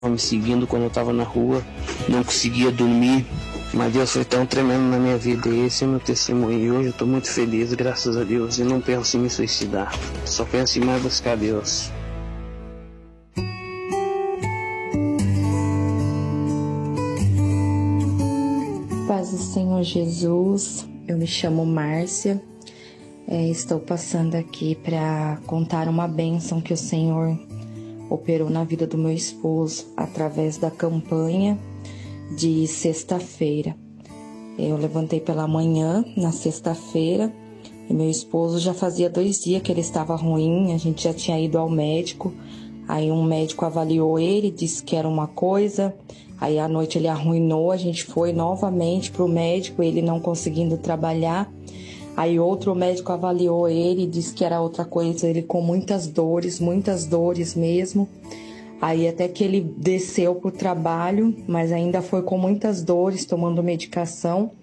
me seguindo quando eu estava na rua, não conseguia dormir, mas Deus foi tão tremendo na minha vida, e esse é o meu testemunho, e hoje eu estou muito feliz, graças a Deus, e não penso em me suicidar, só penso em mais buscar Deus. Paz do Senhor Jesus, eu me chamo Márcia, estou passando aqui para contar uma bênção que o Senhor operou na vida do meu esposo através da campanha de sexta-feira. Eu levantei pela manhã na sexta-feira e meu esposo já fazia 2 dias que ele estava ruim, a gente já tinha ido ao médico, aí um médico avaliou ele, disse que era uma coisa, aí à noite ele arruinou, a gente foi novamente para o médico, ele não conseguindo trabalhar. Aí outro médico avaliou ele, disse que era outra coisa, ele com muitas dores mesmo. Aí até que ele desceu para o trabalho, mas ainda foi com muitas dores, tomando medicação.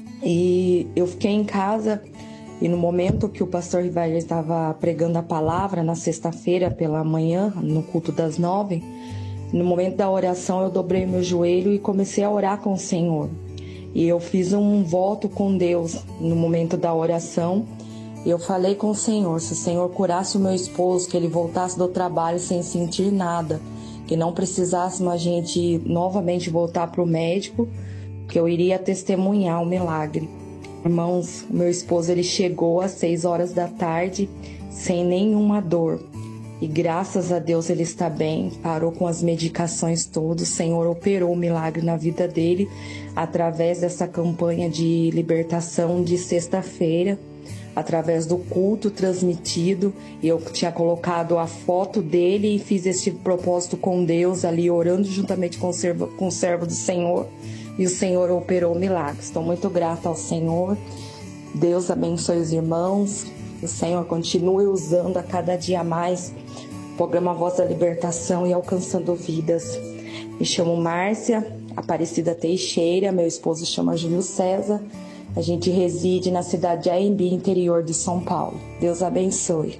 E eu fiquei em casa e no momento que o pastor Rivair estava pregando a palavra, na sexta-feira pela manhã, no culto das 9, no momento da oração eu dobrei meu joelho e comecei a orar com o Senhor. E eu fiz um voto com Deus no momento da oração. E eu falei com o Senhor, se o Senhor curasse o meu esposo, que ele voltasse do trabalho sem sentir nada, que não precisássemos a gente novamente voltar para o médico, que eu iria testemunhar o milagre. Irmãos, meu esposo ele chegou às 6 horas da tarde sem nenhuma dor. E graças a Deus ele está bem, parou com as medicações todas, o Senhor operou o milagre na vida dele através dessa campanha de libertação de sexta-feira, através do culto transmitido. E eu tinha colocado a foto dele e fiz esse propósito com Deus ali, orando juntamente com o servo do Senhor, e o Senhor operou o milagre. Estou muito grata ao Senhor. Deus abençoe os irmãos, o Senhor continue usando a cada dia mais o programa Voz da Libertação e alcançando vidas. Me chamo Márcia Aparecida Teixeira, meu esposo chama Júlio César. A gente reside na cidade de Aembi, interior de São Paulo. Deus abençoe.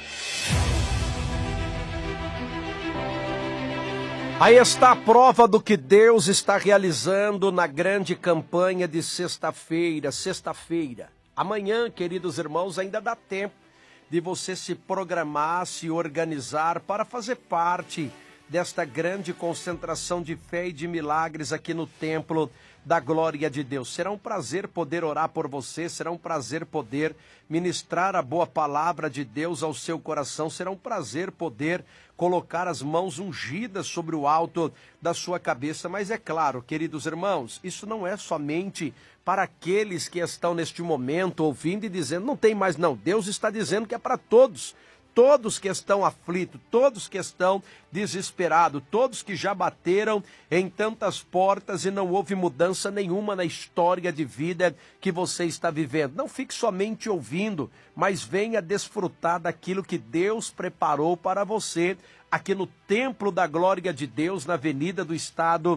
Aí está a prova do que Deus está realizando na grande campanha de sexta-feira. Amanhã, queridos irmãos, ainda dá tempo de você se programar, se organizar para fazer parte desta grande concentração de fé e de milagres aqui no Templo da Glória de Deus. Será um prazer poder orar por você, será um prazer poder ministrar a boa palavra de Deus ao seu coração, será um prazer poder colocar as mãos ungidas sobre o alto da sua cabeça. Mas é claro, queridos irmãos, isso não é somente para aqueles que estão neste momento ouvindo e dizendo, não tem mais não. Deus está dizendo que é para todos. Todos que estão aflitos, todos que estão desesperados, todos que já bateram em tantas portas e não houve mudança nenhuma na história de vida que você está vivendo. Não fique somente ouvindo, mas venha desfrutar daquilo que Deus preparou para você aqui no Templo da Glória de Deus, na Avenida do Estado,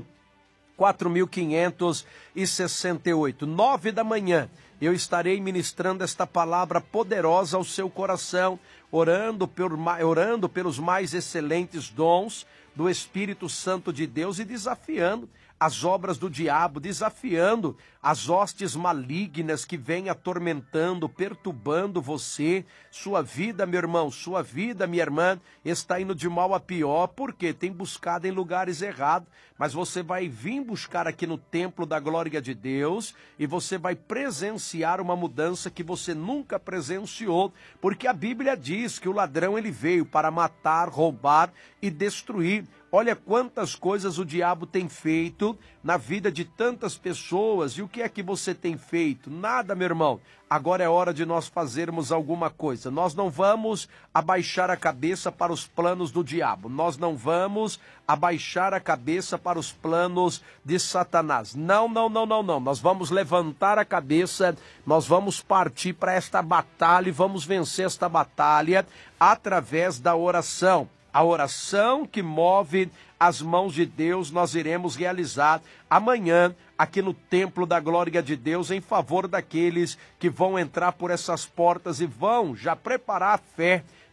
4.568, 9 da manhã. Eu estarei ministrando esta palavra poderosa ao seu coração, orando pelos mais excelentes dons do Espírito Santo de Deus e desafiando as obras do diabo, desafiando as hostes malignas que vêm atormentando, perturbando você. Sua vida, meu irmão, sua vida, minha irmã, está indo de mal a pior, porque tem buscado em lugares errados, mas você vai vir buscar aqui no Templo da Glória de Deus e você vai presenciar uma mudança que você nunca presenciou, porque a Bíblia diz que o ladrão ele veio para matar, roubar e destruir. Olha quantas coisas o diabo tem feito na vida de tantas pessoas. E o que é que você tem feito? Nada, meu irmão. Agora é hora de nós fazermos alguma coisa. Nós não vamos abaixar a cabeça para os planos do diabo. Nós não vamos abaixar a cabeça para os planos de Satanás. Não. Nós vamos levantar a cabeça, nós vamos partir para esta batalha e vamos vencer esta batalha através da oração. A oração que move as mãos de Deus nós iremos realizar amanhã aqui no Templo da Glória de Deus em favor daqueles que vão entrar por essas portas e vão já preparar a fé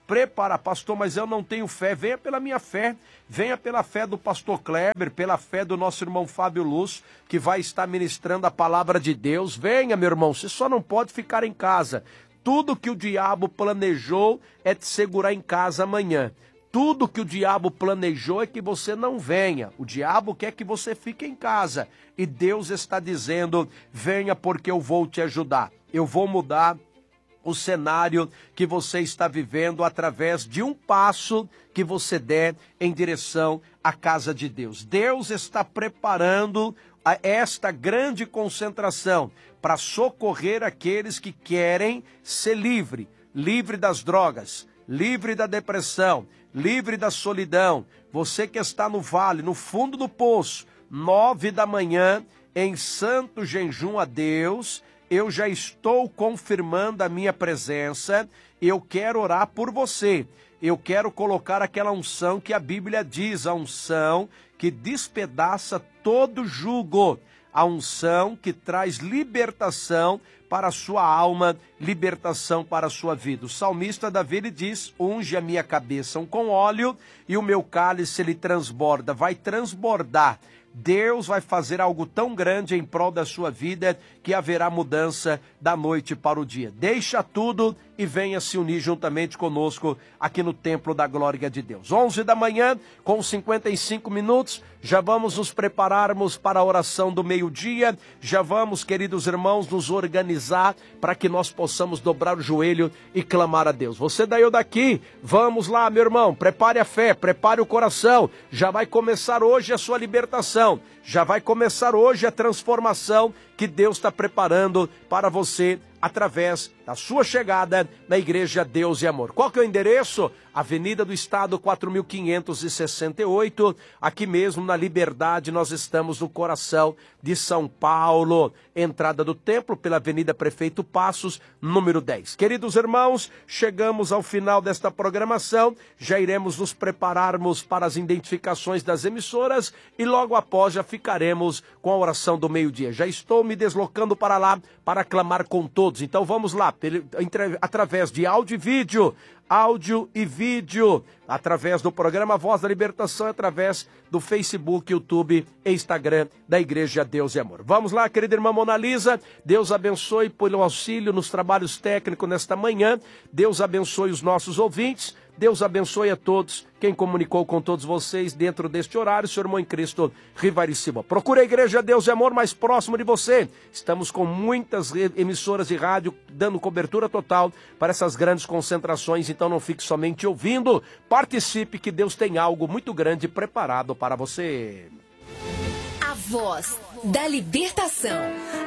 preparar. Pastor, mas eu não tenho fé. Venha pela minha fé, venha pela fé do pastor Kleber, pela fé do nosso irmão Fábio Luz, que vai estar ministrando a palavra de Deus. Venha, meu irmão, você só não pode ficar em casa. Tudo que o diabo planejou é te segurar em casa amanhã. Tudo que o diabo planejou é que você não venha. O diabo quer que você fique em casa. E Deus está dizendo, venha porque eu vou te ajudar. Eu vou mudar o cenário que você está vivendo através de um passo que você der em direção à casa de Deus. Deus está preparando esta grande concentração para socorrer aqueles que querem ser livre das drogas, livre da depressão, livre da solidão. Você que está no vale, no fundo do poço, 9 da manhã, em santo jejum a Deus, eu já estou confirmando a minha presença, eu quero orar por você. Eu quero colocar aquela unção que a Bíblia diz, a unção que despedaça todo jugo, a unção que traz libertação para a sua alma, libertação para a sua vida. O salmista Davi ele diz, unge a minha cabeça com óleo e o meu cálice ele transborda, vai transbordar. Deus vai fazer algo tão grande em prol da sua vida que haverá mudança da noite para o dia. Deixa tudo e venha se unir juntamente conosco aqui no Templo da Glória de Deus. 11 da manhã, com 55 minutos, já vamos nos prepararmos para a oração do meio-dia, já vamos, queridos irmãos, nos organizar para que nós possamos dobrar o joelho e clamar a Deus. Você daí ou daqui, vamos lá, meu irmão, prepare a fé, prepare o coração, já vai começar hoje a sua libertação, já vai começar hoje a transformação que Deus está preparando para você através da sua chegada na Igreja Deus e Amor. Qual que é o endereço? Avenida do Estado 4568, aqui mesmo na Liberdade, nós estamos no coração de São Paulo, entrada do templo pela Avenida Prefeito Passos, número 10. Queridos irmãos, chegamos ao final desta programação, já iremos nos prepararmos para as identificações das emissoras e logo após já ficaremos com a oração do meio-dia. Já estou me deslocando para lá para clamar com todos, então vamos lá, através de áudio e vídeo, através do programa Voz da Libertação, através do Facebook, YouTube e Instagram da Igreja Deus e Amor. Vamos lá, querida irmã Mona Lisa, Deus abençoe pelo auxílio nos trabalhos técnicos nesta manhã, Deus abençoe os nossos ouvintes, Deus abençoe a todos, quem comunicou com todos vocês dentro deste horário, seu irmão em Cristo, Rivari Silva. Procure a Igreja Deus e Amor mais próximo de você. Estamos com muitas emissoras de rádio dando cobertura total para essas grandes concentrações, então não fique somente ouvindo, participe que Deus tem algo muito grande preparado para você. A Voz da Libertação.